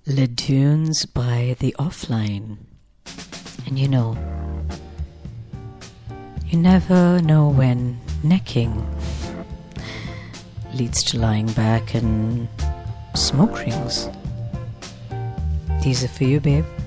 Tunes by The Offline. And you never know when necking leads to lying back and smoke rings. These are for you, babe.